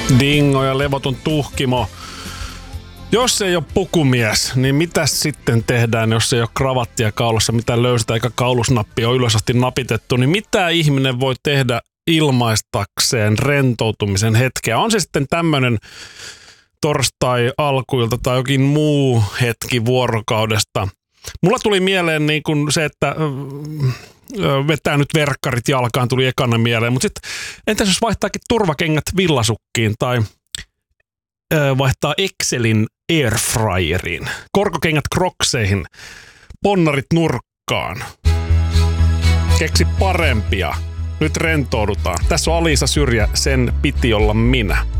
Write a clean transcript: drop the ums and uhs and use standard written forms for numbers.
Dingo ja levoton tuhkimo. Jos ei ole pukumies, niin mitä sitten tehdään, jos ei ole kravattia kaulassa, mitä löystä eikä kaulusnappi on ylös asti napitettu, niin mitä ihminen voi tehdä ilmaistakseen rentoutumisen hetkeä? On se sitten tämmöinen torstai-alkuilta tai jokin muu hetki vuorokaudesta. Mulla tuli mieleen niin kuin se, että vetää nyt verkkarit jalkaan, tuli ekana mieleen, mutta sitten entäs jos vaihtaakin turvakengät villasukkiin tai vaihtaa Excelin airfryeriin, korkokengät krokseihin, ponnarit nurkkaan. Keksi parempia. Nyt rentoudutaan. Tässä on Alisa Syrjä, sen piti olla minä.